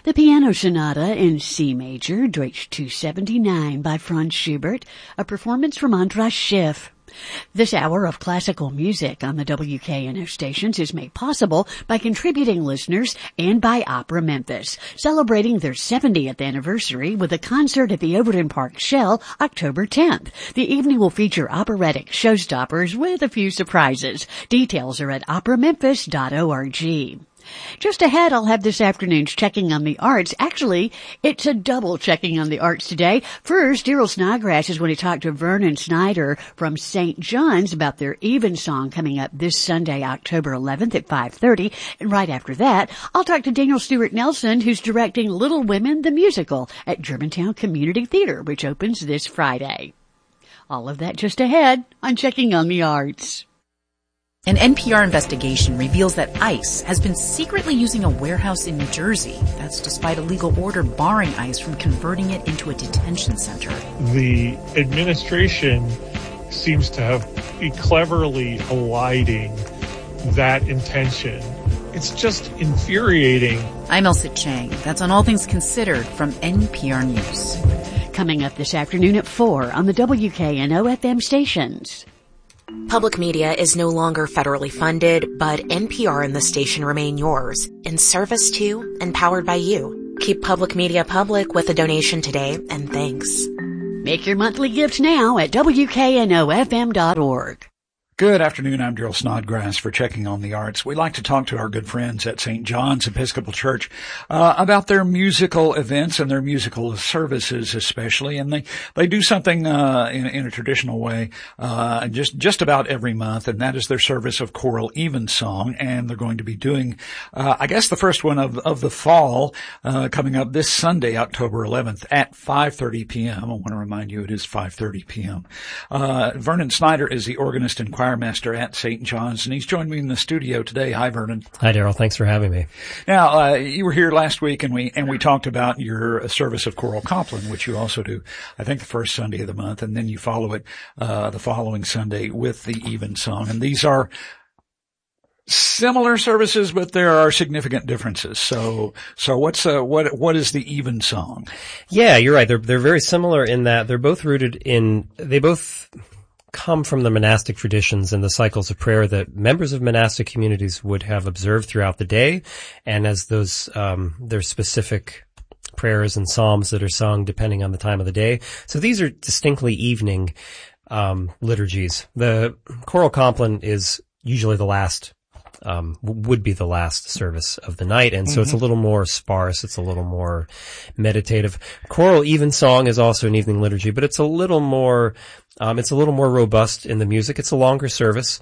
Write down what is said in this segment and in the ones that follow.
The Piano Sonata in C Major, Deutsch 279 by Franz Schubert, a performance from Andras Schiff. This hour of classical music on the WKNO stations is made possible by contributing listeners and by Opera Memphis, celebrating their 70th anniversary with a concert at the Overton Park Shell October 10th. The evening will feature operatic showstoppers with a few surprises. Details are at operamemphis.org. Just ahead, I'll have this afternoon's Checking on the Arts. Actually, it's a double Checking on the Arts today. First, Daryl Snodgrass is going to talk to Vernon Snyder from St. John's about their Evensong coming up this Sunday, October 11th at 5:30. And right after that, I'll talk to Daniel Stewart Nelson, who's directing Little Women, the musical, at Germantown Community Theater, which opens this Friday. All of that just ahead on Checking on the Arts. An NPR investigation reveals that ICE has been secretly using a warehouse in New Jersey. That's despite a legal order barring ICE from converting it into a detention center. The administration seems to have been cleverly eliding that intention. It's just infuriating. I'm Elsa Chang. That's on All Things Considered from NPR News. Coming up this afternoon at 4 on the WKNO FM stations. Public media is no longer federally funded, but NPR and the station remain yours, in service to and powered by you. Keep public media public with a donation today, and thanks. Make your monthly gift now at WKNOFM.org. Good afternoon. I'm Daryl Snodgrass for Checking on the Arts. We like to talk to our good friends at St. John's Episcopal Church about their musical events and their musical services especially. And they do something in a traditional way just about every month, and that is their service of choral evensong. And they're going to be doing I guess the first one of the fall coming up this Sunday, October 11th at 5:30 p.m. I want to remind you it is 5:30 p.m. Vernon Snyder is the organist and choir master at St. John's, and he's joined me in the studio today. Hi, Vernon. Hi, Daryl. Thanks for having me. Now, you were here last week, and we talked about your service of choral Compline, which you also do, I think, the first Sunday of the month, and then you follow it the following Sunday with the Evensong. And these are similar services, but there are significant differences. So what is the Evensong? Yeah, you're right. They're very similar in that they're both they both come from the monastic traditions and the cycles of prayer that members of monastic communities would have observed throughout the day, and as those there's specific prayers and psalms that are sung depending on the time of the day. So these are distinctly evening liturgies. The choral Compline is usually the last would be the last service of the night. And so it's a little more sparse. It's a little more meditative. Choral Evensong is also an evening liturgy, but it's a little more robust in the music. It's a longer service.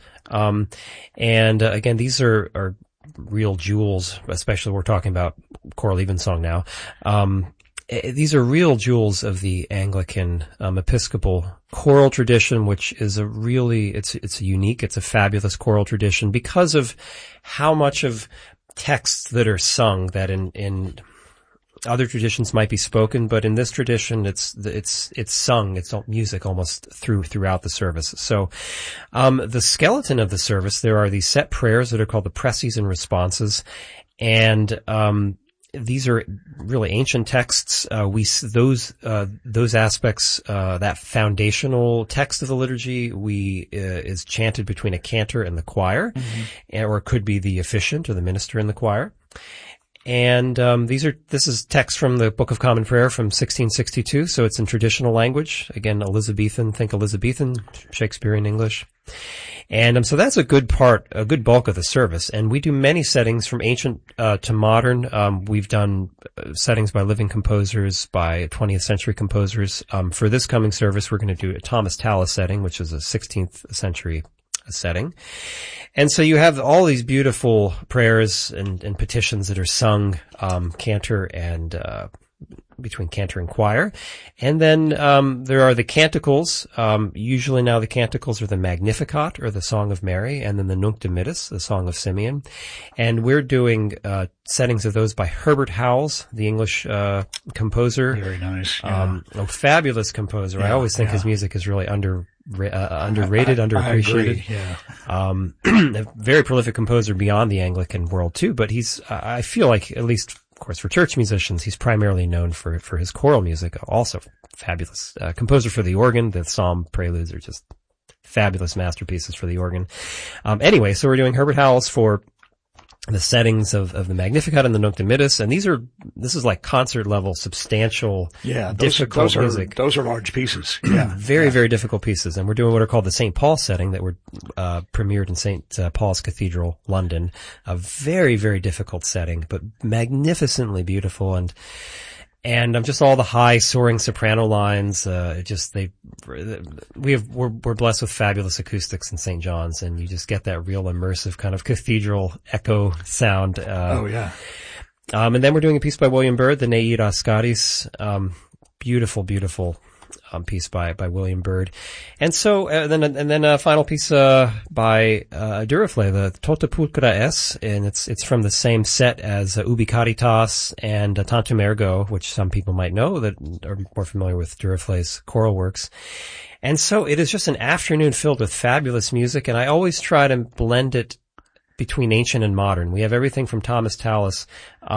Again, these are real jewels, especially we're talking about choral Evensong now. These are real jewels of the Anglican Episcopal choral tradition, which is it's unique, it's a fabulous choral tradition because of how much of texts that are sung that in other traditions might be spoken, but in this tradition it's sung, it's music almost throughout the service. So the skeleton of the service, there are these set prayers that are called the preces and responses, and these are really ancient texts. Those aspects, that foundational text of the liturgy, is chanted between a cantor and the choir, or it could be the officiant or the minister in the choir. And this is text from the Book of Common Prayer from 1662, so it's in traditional language. Again, Elizabethan, think Elizabethan, Shakespearean English. And so that's a good bulk of the service. And we do many settings from ancient to modern. We've done settings by living composers, by 20th century composers. For this coming service, we're going to do a Thomas Tallis setting, which is a 16th century setting. And so you have all these beautiful prayers and petitions that are sung, cantor and between cantor and choir. And then there are the canticles. Usually now the canticles are the Magnificat, or the Song of Mary, and then the Nunc Dimittis, the Song of Simeon. And we're doing settings of those by Herbert Howells, the English composer. Very nice. Yeah. A fabulous composer. Yeah, I always think his music is really underrated, underappreciated. I agree, yeah. A very prolific composer beyond the Anglican world too, but I feel like, at least course, for church musicians, he's primarily known for his choral music, also fabulous. Composer for the organ, the psalm preludes are just fabulous masterpieces for the organ. Anyway, so we're doing Herbert Howells for the settings of the Magnificat and the Nunc Dimittis, and this is like concert level, substantial, difficult music. Those are large pieces. Yeah. Very difficult pieces. And we're doing what are called the St. Paul setting that were, premiered in St. Paul's Cathedral, London. A very, very difficult setting, but magnificently beautiful and just all the high soaring soprano lines, we're blessed with fabulous acoustics in St. John's, and you just get that real immersive kind of cathedral echo sound. And then we're doing a piece by William Byrd, the Neid Ascaris, beautiful piece by William Byrd. And so, then a final piece, by, Duruflé, the Tota Pulchra Es, and it's from the same set as Ubi Caritas and Tantum Ergo, which some people might know that are more familiar with Duruflé's choral works. And so it is just an afternoon filled with fabulous music, and I always try to blend it between ancient and modern. We have everything from Thomas Tallis,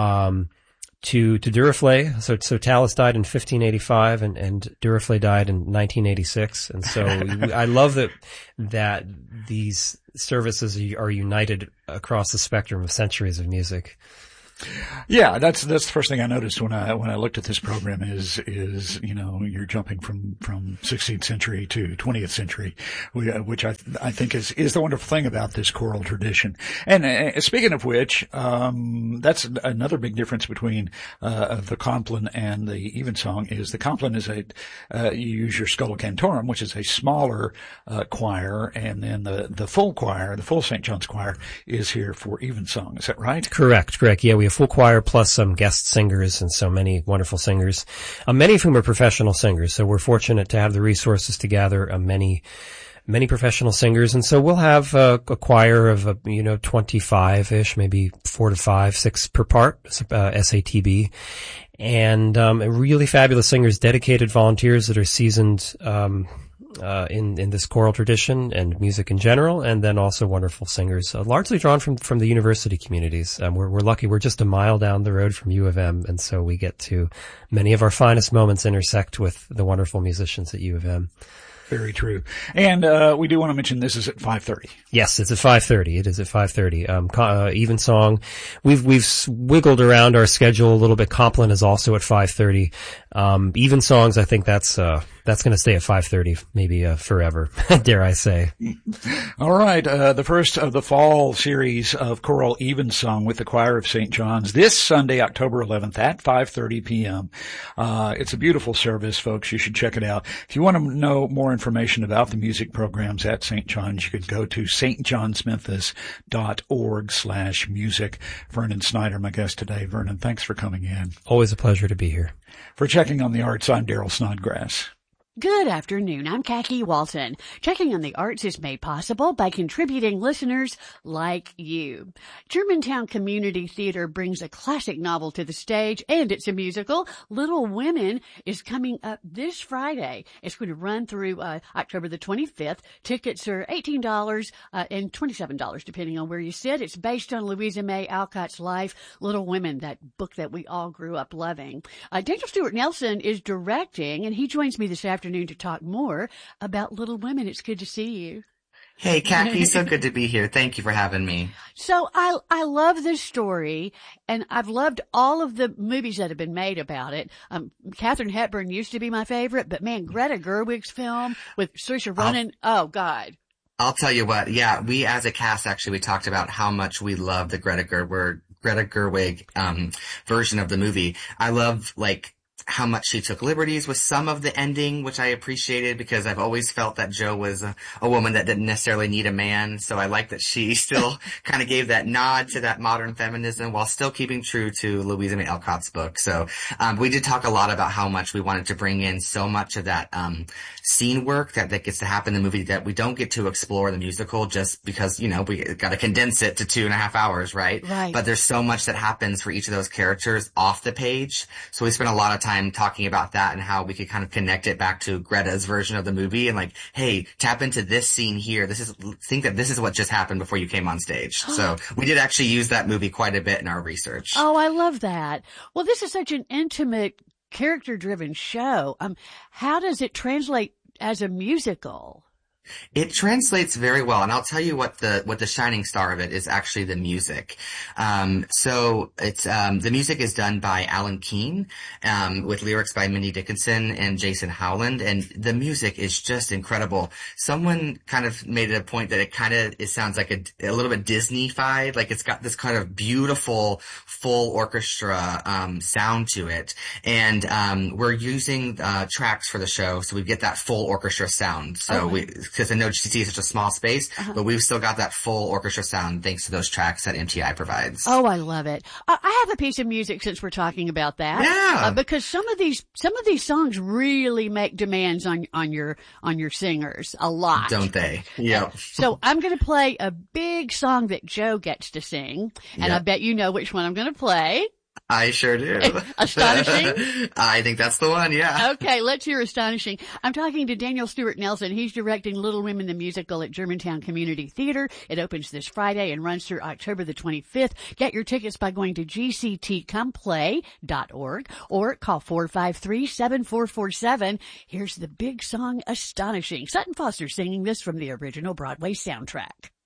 to Duruflé. So Tallis died in 1585 and Duruflé died in 1986. And so I love that these services are united across the spectrum of centuries of music. Yeah, that's the first thing I noticed when I looked at this program is, you're jumping from 16th century to 20th century, which I think is the wonderful thing about this choral tradition. And speaking of which, that's another big difference between the Compline and the Evensong is the Compline is you use your Schola Cantorum, which is a smaller choir, and then the full choir, the full St. John's choir is here for Evensong. Is that right? Correct. Yeah, we have full choir plus some guest singers and so many wonderful singers, many of whom are professional singers. So we're fortunate to have the resources to gather many professional singers. And so we'll have a choir of 25-ish, maybe 4 to 5, 6 per part, SATB, and really fabulous singers, dedicated volunteers that are seasoned in this choral tradition and music in general, and then also wonderful singers, largely drawn from the university communities. We're lucky. We're just a mile down the road from U of M, and so we get to many of our finest moments intersect with the wonderful musicians at U of M. Very true. And we do want to mention this is at 5:30. Yes, it's at 5:30. It is at 5:30. Evensong. We've wiggled around our schedule a little bit. Compline is also at 5:30. Evensongs, I think that's going to stay at 5:30, maybe forever, dare I say. All right, the first of the fall series of choral Evensong with the Choir of St. John's this Sunday, October 11th at 5:30 p.m. It's a beautiful service, folks. You should check it out. If you want to know more information about the music programs at St. John's, you could go to stjohnsmemphis.org/music. Vernon Snyder, my guest today. Vernon, thanks for coming in. Always a pleasure to be here. For Checking on the Arts, I'm Daryl Snodgrass. Good afternoon. I'm Khaki Walton. Checking on the Arts is made possible by contributing listeners like you. Germantown Community Theater brings a classic novel to the stage, and it's a musical. Little Women is coming up this Friday. It's going to run through October the 25th. Tickets are $18 and $27, depending on where you sit. It's based on Louisa May Alcott's life, Little Women, that book that we all grew up loving. Daniel Stewart Nelson is directing, and he joins me this afternoon to talk more about Little Women. It's good to see you. Hey, Khaki, so good to be here. Thank you for having me. So I love this story, and I've loved all of the movies that have been made about it. Katharine Hepburn used to be my favorite, but man, Greta Gerwig's film with Saoirse Ronan, oh God. I'll tell you what, yeah, we as a cast actually, we talked about how much we love the Greta Gerwig version of the movie. I love, how much she took liberties with some of the ending, which I appreciated because I've always felt that Jo was a woman that didn't necessarily need a man. So I like that she still kind of gave that nod to that modern feminism while still keeping true to Louisa May Alcott's book. So we did talk a lot about how much we wanted to bring in so much of that scene work that gets to happen in the movie that we don't get to explore the musical just because, we got to condense it to 2.5 hours, right? Right. But there's so much that happens for each of those characters off the page. So we spent a lot of time talking about that and how we could kind of connect it back to Greta's version of the movie and like, hey, tap into this scene here. Think that this is what just happened before you came on stage. So we did actually use that movie quite a bit in our research. Oh, I love that. Well, this is such an intimate, character-driven show. How does it translate as a musical? It translates very well, and I'll tell you what the shining star of it is actually the music. So it's the music is done by Alan Keane, with lyrics by Mindy Dickinson and Jason Howland, and the music is just incredible. Someone kind of made it a point that it sounds like a little bit Disney-fied, like it's got this kind of beautiful full orchestra sound to it, and we're using tracks for the show, so we get that full orchestra sound. So because I know GCC is such a small space, but we've still got that full orchestra sound thanks to those tracks that MTI provides. Oh, I love it. I have a piece of music since we're talking about that. Yeah. Because some of these songs really make demands on your singers a lot. Don't they? Yeah. So I'm going to play a big song that Joe gets to sing, and I bet you know which one I'm going to play. I sure do. Astonishing? I think that's the one, yeah. Okay, let's hear Astonishing. I'm talking to Daniel Stewart Nelson. He's directing Little Women the Musical at Germantown Community Theater. It opens this Friday and runs through October the 25th. Get your tickets by going to gctcomeplay.org or call 453-7447. Here's the big song Astonishing. Sutton Foster singing this from the original Broadway soundtrack.